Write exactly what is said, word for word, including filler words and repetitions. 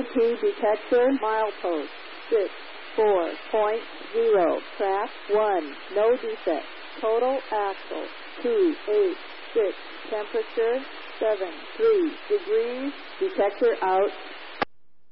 T detector, milepost, six four point zero, track one, no defect, total axle, two eight six, temperature, seven three degrees, detector out.